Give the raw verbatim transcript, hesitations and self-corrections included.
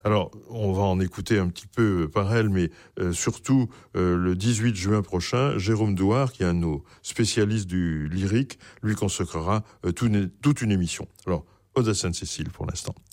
Alors, on va en écouter un petit peu par elle, mais euh, surtout euh, le dix-huit juin prochain, Jérôme Douard, qui est un de nos spécialistes du lyrique, lui consacrera euh, tout une, toute une émission. Alors, Ode à Sainte-Cécile pour l'instant.